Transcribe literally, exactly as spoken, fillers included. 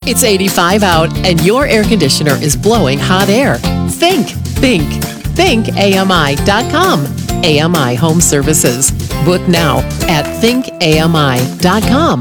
It's eighty-five out and your air conditioner is blowing hot air. Think, think, think A M I dot com. A M I Home Services. Book now at think A M I dot com.